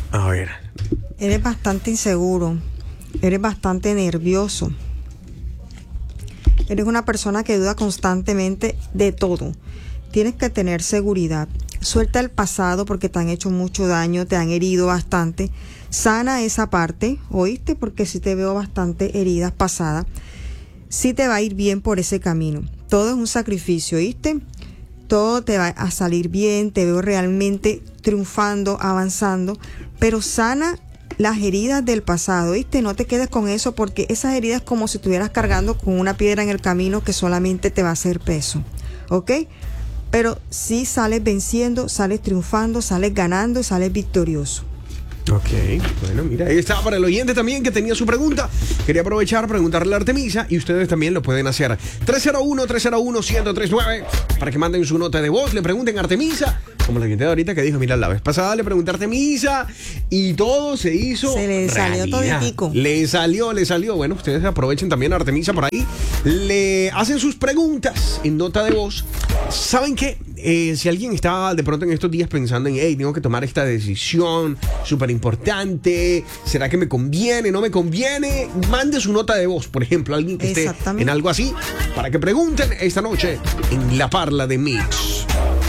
A ver. Eres bastante inseguro, eres bastante nervioso. Eres una persona que duda constantemente de todo. Tienes que tener seguridad. Suelta el pasado porque te han hecho mucho daño, te han herido bastante. Sana esa parte, ¿oíste? Porque sí te veo bastante heridas pasadas. Sí te va a ir bien por ese camino. Todo es un sacrificio, ¿oíste? Todo te va a salir bien, te veo realmente triunfando, avanzando, pero sana las heridas del pasado, ¿viste? No te quedes con eso porque esas heridas es como si estuvieras cargando con una piedra en el camino que solamente te va a hacer peso, ¿ok? Pero sí sales venciendo, sales triunfando, sales ganando, sales victorioso. Ok, bueno, mira, ahí está para el oyente también que tenía su pregunta. Quería aprovechar, preguntarle a Artemisa y ustedes también lo pueden hacer. 301-301-1039 para que manden su nota de voz, le pregunten a Artemisa. Como la gente de ahorita que dijo, mira, la vez pasada le pregunté a Artemisa y todo se hizo. Se le salió toditico. Le salió. Bueno, ustedes aprovechen también a Artemisa por ahí. Le hacen sus preguntas en nota de voz. ¿Saben qué? Si alguien está de pronto en estos días pensando en, hey, tengo que tomar esta decisión súper importante, ¿será que me conviene? ¿No me conviene? Mande su nota de voz, por ejemplo, alguien que esté en algo así, para que pregunten esta noche en La Parla de Mix.